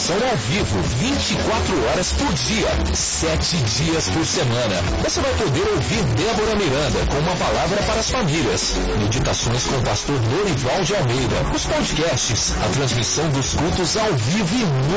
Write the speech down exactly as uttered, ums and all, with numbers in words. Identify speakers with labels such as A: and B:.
A: transmissão ao vivo, vinte e quatro horas por dia, sete dias por semana. Você vai poder ouvir Débora Miranda com uma palavra para as famílias, meditações com o pastor Lorival de Almeida, os podcasts, a transmissão dos cultos ao vivo e